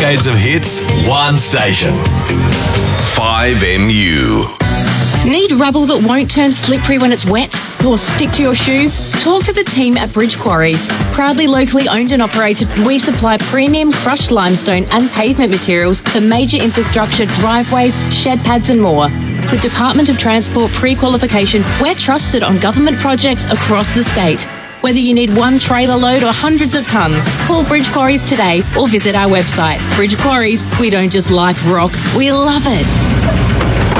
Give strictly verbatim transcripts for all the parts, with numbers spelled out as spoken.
decades of hits, one station. five M U. Need rubble that won't turn slippery when it's wet or stick to your shoes? Talk to the team at Bridge Quarries. Proudly locally owned and operated, we supply premium crushed limestone and pavement materials for major infrastructure, driveways, shed pads and more. With Department of Transport pre-qualification, we're trusted on government projects across the state. Whether you need one trailer load or hundreds of tonnes, call Bridge Quarries today or visit our website. Bridge Quarries, we don't just like rock, we love it.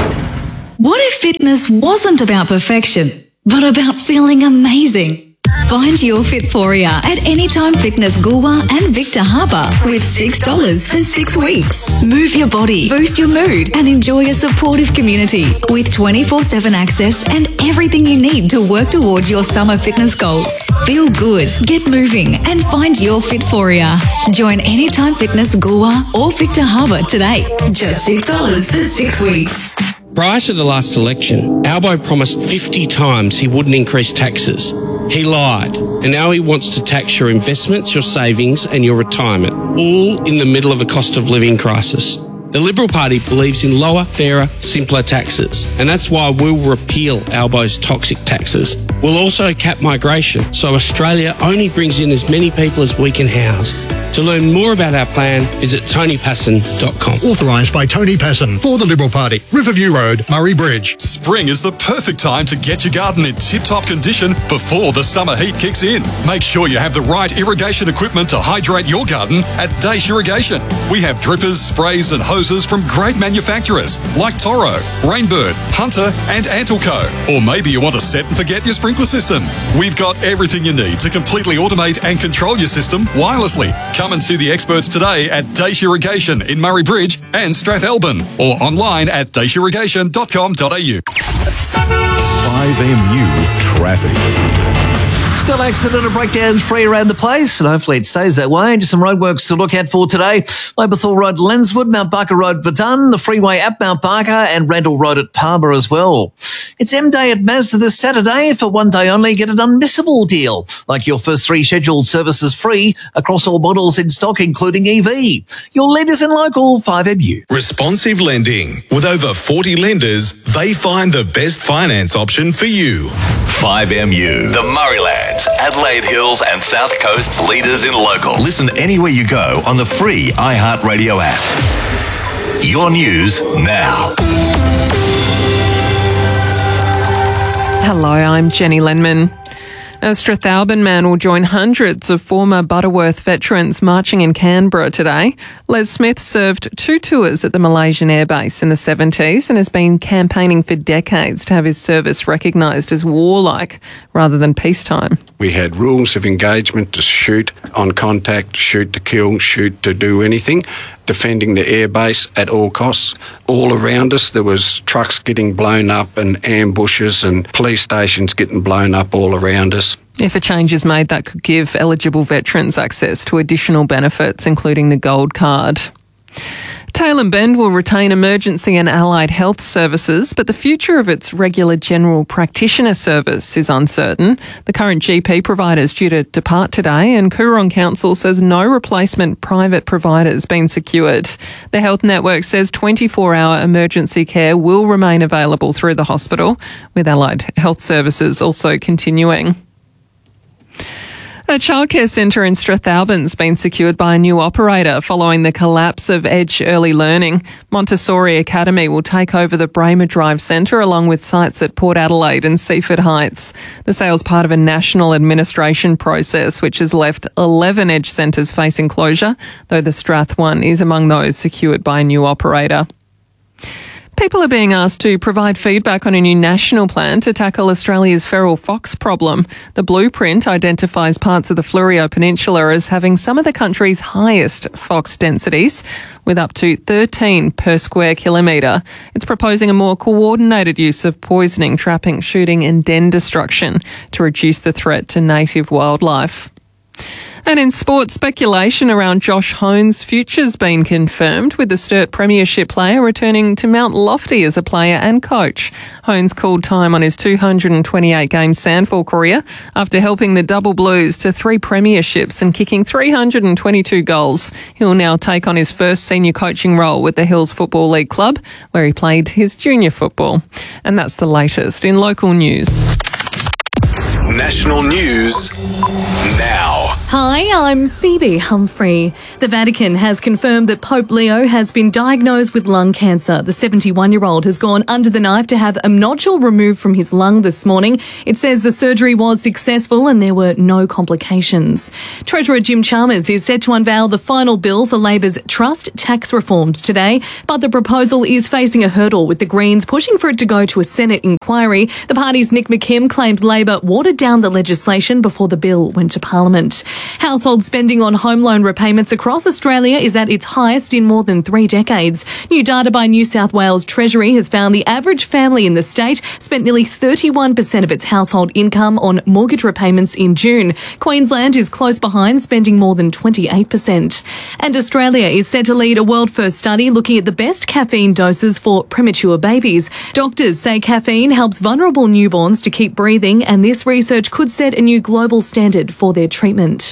What if fitness wasn't about perfection, but about feeling amazing? Find your Fitforia at Anytime Fitness Goolwa and Victor Harbour with six dollars for six weeks. Move your body, boost your mood and enjoy a supportive community with twenty-four seven access and everything you need to work towards your summer fitness goals. Feel good, get moving and find your Fitforia. Join Anytime Fitness Goolwa or Victor Harbour today. Just six dollars for six weeks. Prior to the last election, Albo promised fifty times he wouldn't increase taxes. He lied, and now he wants to tax your investments, your savings and your retirement, all in the middle of a cost of living crisis. The Liberal Party believes in lower, fairer, simpler taxes, and that's why we'll repeal Albo's toxic taxes. We'll also cap migration, so Australia only brings in as many people as we can house. To learn more about our plan, visit tony passon dot com. Authorised by Tony Passon for the Liberal Party. Riverview Road, Murray Bridge. Spring is the perfect time to get your garden in tip-top condition before the summer heat kicks in. Make sure you have the right irrigation equipment to hydrate your garden at Dace Irrigation. We have drippers, sprays and hoses from great manufacturers like Toro, Rainbird, Hunter and Antelco. Or maybe you want to set and forget your sprinkler system. We've got everything you need to completely automate and control your system wirelessly. Come and see the experts today at Dace Irrigation in Murray Bridge and Strathalbyn or online at dace irrigation dot com dot a u. five M U Traffic. Still accident and breakdowns free around the place, and hopefully it stays that way. Just some roadworks to look at for today. Labourthorpe Road, Lenswood, Mount Barker Road, Verdun, the freeway at Mount Barker, and Randall Road at Palmer as well. It's M Day at Mazda this Saturday. For one day only, get an unmissable deal. Like your first three scheduled services free across all models in stock, including E V. Your leaders in local five M U. Responsive lending. With over forty lenders, they find the best finance option for you. five M U. The Murraylands, Adelaide Hills and South Coast's leaders in local. Listen anywhere you go on the free iHeartRadio app. Your news now. Hello, I'm Jenny Lenman. A Strathalbyn man will join hundreds of former Butterworth veterans marching in Canberra today. Les Smith served two tours at the Malaysian airbase in the seventies and has been campaigning for decades to have his service recognised as warlike rather than peacetime. We had rules of engagement to shoot on contact, shoot to kill, shoot to do anything. Defending the airbase at all costs. All around us there was trucks getting blown up and ambushes and police stations getting blown up all around us. If a change is made, that could give eligible veterans access to additional benefits, including the Gold Card. Tailem Bend will retain emergency and allied health services, but the future of its regular general practitioner service is uncertain. The current G P provider is due to depart today, and Coorong Council says no replacement private provider has been secured. The health network says twenty-four hour emergency care will remain available through the hospital, with allied health services also continuing. A childcare centre in Strathalbyn has been secured by a new operator following the collapse of Edge Early Learning. Montessori Academy will take over the Bramer Drive Centre along with sites at Port Adelaide and Seaford Heights. The sale is part of a national administration process which has left eleven Edge centres facing closure, though the Strath one is among those secured by a new operator. People are being asked to provide feedback on a new national plan to tackle Australia's feral fox problem. The blueprint identifies parts of the Fleurieu Peninsula as having some of the country's highest fox densities, with up to thirteen per square kilometre. It's proposing a more coordinated use of poisoning, trapping, shooting and den destruction to reduce the threat to native wildlife. And in sport, speculation around Josh Hone's future's been confirmed, with the Sturt Premiership player returning to Mount Lofty as a player and coach. Hone's called time on his two hundred twenty-eight game Sandford career after helping the Double Blues to three premierships and kicking three hundred twenty-two goals. He'll now take on his first senior coaching role with the Hills Football League club, where he played his junior football. And that's the latest in local news. National news now. Hi, I'm Phoebe Humphrey. The Vatican has confirmed that Pope Leo has been diagnosed with lung cancer. The seventy-one-year-old has gone under the knife to have a nodule removed from his lung this morning. It says the surgery was successful and there were no complications. Treasurer Jim Chalmers is set to unveil the final bill for Labor's trust tax reforms today, but the proposal is facing a hurdle, with the Greens pushing for it to go to a Senate inquiry. The party's Nick McKim claims Labor watered down the legislation before the bill went to Parliament. Household spending on home loan repayments across Australia is at its highest in more than three decades. New data by New South Wales Treasury has found the average family in the state spent nearly thirty-one percent of its household income on mortgage repayments in June. Queensland is close behind, spending more than twenty-eight percent. And Australia is set to lead a world-first study looking at the best caffeine doses for premature babies. Doctors say caffeine helps vulnerable newborns to keep breathing, and this research could set a new global standard for their treatment.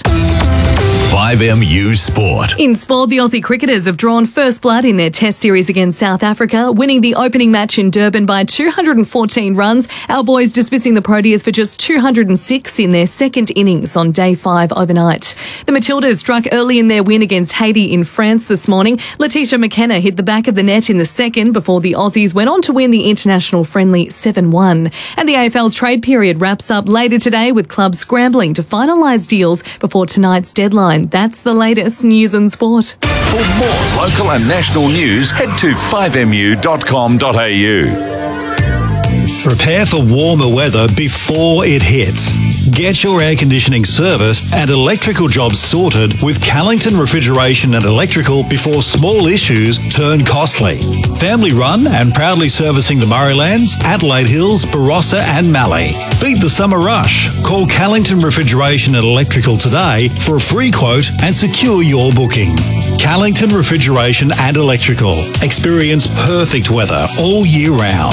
five M U Sport. In sport, the Aussie cricketers have drawn first blood in their test series against South Africa, winning the opening match in Durban by two hundred fourteen runs. Our boys dismissing the Proteas for just two hundred six in their second innings on day five overnight. The Matildas struck early in their win against Haiti in France this morning. Letitia McKenna hit the back of the net in the second before the Aussies went on to win the international friendly seven one. And the A F L's trade period wraps up later today, with clubs scrambling to finalise deals before tonight's deadline. That's the latest news and sport. For more local and national news, head to five m u dot com dot a u. Prepare for warmer weather before it hits. Get your air conditioning serviced and electrical jobs sorted with Callington Refrigeration and Electrical before small issues turn costly. Family run and proudly servicing the Murraylands, Adelaide Hills, Barossa and Mallee. Beat the summer rush. Call Callington Refrigeration and Electrical today for a free quote and secure your booking. Callington Refrigeration and Electrical. Experience perfect weather all year round.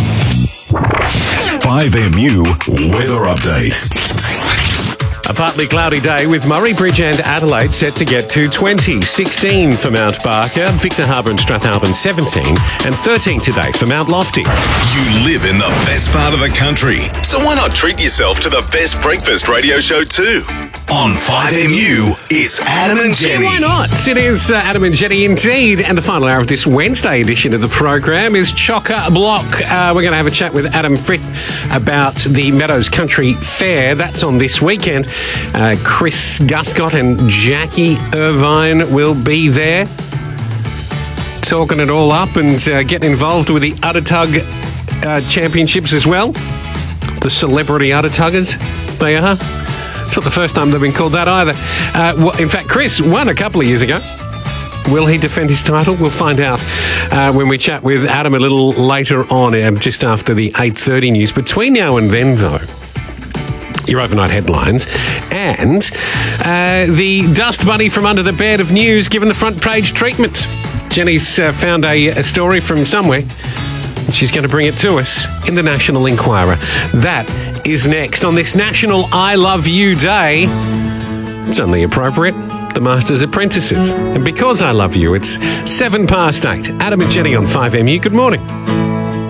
five M U Weather Update. A partly cloudy day with Murray Bridge and Adelaide set to get to twenty, sixteen for Mount Barker, Victor Harbour and Strathalbyn seventeen, and thirteen today for Mount Lofty. You live in the best part of the country, so why not treat yourself to the best breakfast radio show too? On five M U, it's Adam and Jenny. Yeah, why not? It is uh, Adam and Jenny indeed. And the final hour of this Wednesday edition of the program is Chock-a-Block. Uh, we're going to have a chat with Adam Frith about the Meadows Country Fair. That's on this weekend. Uh, Chris Guscott and Jackie Irvine will be there, talking it all up and uh, getting involved with the Udder Tug uh, Championships as well. The Celebrity Udder Tuggers, they are. It's not the first time they've been called that either. Uh, well, in fact, Chris won a couple of years ago. Will he defend his title? We'll find out uh, when we chat with Adam a little later on, uh, just after the eight thirty news. Between now and then, though, your overnight headlines and uh, the dust bunny from under the bed of news given the front page treatment. Jenny's uh, found a, a story from somewhere. She's going to bring it to us in the National Enquirer. That is next on this National I Love You Day. It's only appropriate. The Master's Apprentices. And because I love you, it's seven past eight. Adam and Jenny on five M U. Good morning.